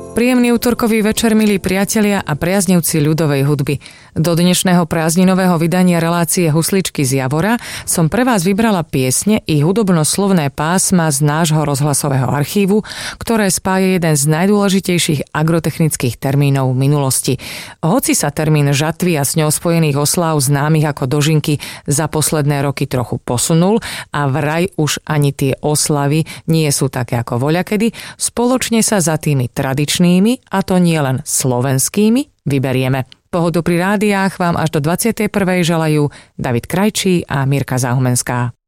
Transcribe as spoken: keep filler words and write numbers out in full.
Príjemný útorkový večer, milí priatelia a priaznivci ľudovej hudby. Do dnešného prázdninového vydania relácie Husličky z Javora som pre vás vybrala piesne i hudobno-slovné pásma z nášho rozhlasového archívu, ktoré spája jeden z najdôležitejších agrotechnických termínov minulosti. Hoci sa termín žatvy a s ňou spojených osláv známych ako dožinky za posledné roky trochu posunul a vraj už ani tie oslavy nie sú také ako voľakedy, spoločne sa za tými tradičnými, a to nie len slovenskými, vyberieme. Pohodu pri rádiách vám až do dvadsiatej prvej želajú David Krajčí a Mirka Zahumenská.